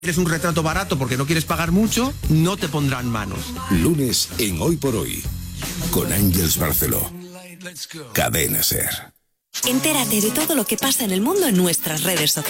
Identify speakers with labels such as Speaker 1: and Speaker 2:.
Speaker 1: Eres un retrato barato porque no quieres pagar mucho, no te pondrán manos.
Speaker 2: Lunes en Hoy por Hoy, con Ángeles Barceló. Cadena SER.
Speaker 3: Entérate de todo lo que pasa en el mundo en nuestras redes sociales.